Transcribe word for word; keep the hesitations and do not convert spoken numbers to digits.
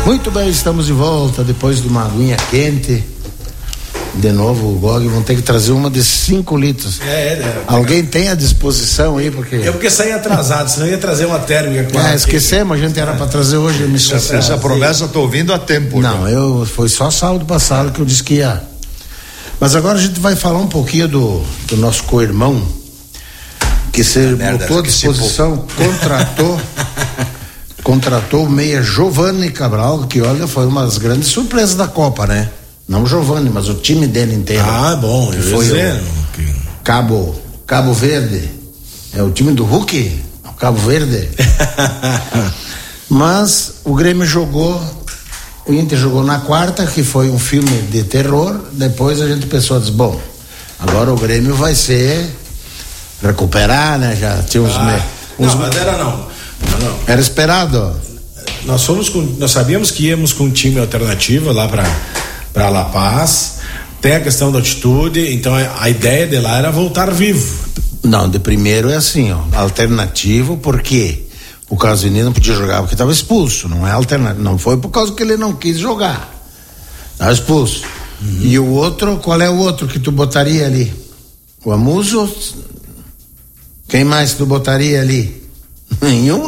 Muito bem, estamos de volta depois de uma aguinha quente. De novo, o Gog vão ter que trazer uma de cinco litros. É, é, é. Alguém tem à disposição aí? Porque... Eu porque saí atrasado, senão ia trazer uma térmica. É, esquecemos, a gente era para trazer hoje. Me essa, essa promessa eu tô ouvindo há tempo. Não, já. eu foi só sábado passado que eu disse que ia. Mas agora a gente vai falar um pouquinho do, do nosso co-irmão, que se botou à disposição, contratou. Contratou o meia Giovanni Cabral, que olha, foi uma das grandes surpresas da Copa, né? Não o Giovanni, mas o time dele inteiro. Ah, bom, que foi o Cabo, Cabo Verde. É o time do Hulk, o Cabo Verde. Mas o Grêmio jogou, o Inter jogou na quarta, que foi um filme de terror. Depois a gente pensou, disse, bom, agora o Grêmio vai ser recuperar, né? Já tinha uns... Ah, me, uns não, mas era não. não, não. Era esperado. Nós fomos com, nós sabíamos que íamos com um time alternativo lá para para La Paz. Tem a questão da altitude, então a, a ideia de lá era voltar vivo. Não, de primeiro é assim, ó, alternativo, porque o Casimiro não podia jogar porque estava expulso, não é alternativo, não foi por causa que ele não quis jogar, estava expulso. Uhum. E o outro, qual é o outro que tu botaria ali? O Amuso? Quem mais tu botaria ali? Nenhum.